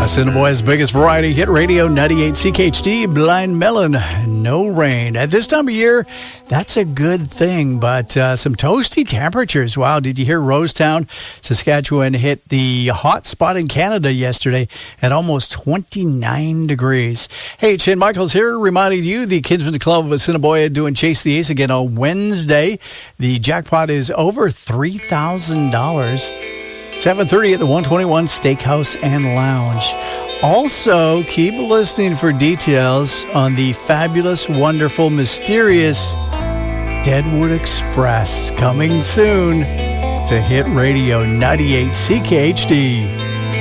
Assiniboia's biggest variety hit radio, 98 CKHD, Blind Melon, no rain. At this time of year, that's a good thing, but some toasty temperatures. Wow, did you hear Rosetown, Saskatchewan hit the hot spot in Canada yesterday at almost 29 degrees. Hey, Shane Michaels here, reminding you the Kinsman Club of Assiniboia doing Chase the Ace again on Wednesday. The jackpot is over $3,000. 7:30 at the 121 Steakhouse and Lounge. Also, keep listening for details on the fabulous, wonderful, mysterious Deadwood Express coming soon to Hit Radio 98 CKHD.